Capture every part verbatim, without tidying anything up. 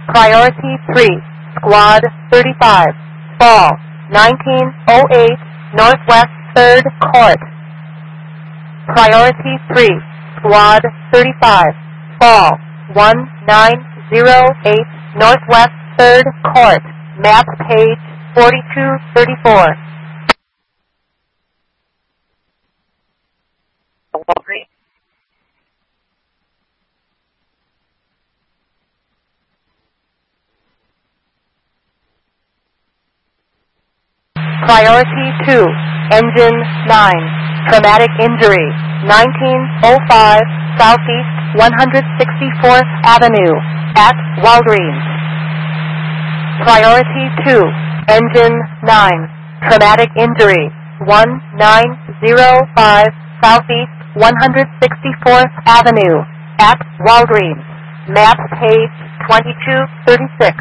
Priority three, Squad thirty-five, Fall, nineteen oh eight, Northwest third Court. Priority three, Squad thirty-five, Fall, nineteen oh eight, Northwest third Court, map page forty-two thirty-four. Priority two, Engine nine, Traumatic Injury, nineteen oh five Southeast one hundred sixty-fourth Avenue, at Walgreens. Priority two, Engine nine, Traumatic Injury, nineteen oh five Southeast one hundred sixty-fourth Avenue, at Walgreens. Map page twenty-two thirty-six.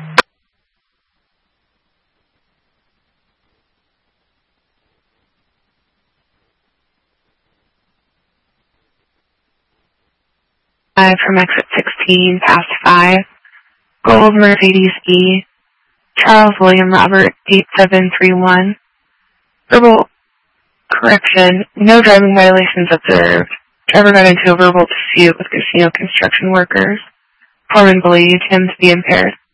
Five from exit sixteen, past five. Gold Mercedes E. Charles William Robert, eight seven three one. Verbal correction, no driving violations observed. Driver got into a verbal dispute with casino construction workers. Foreman believed him to be impaired.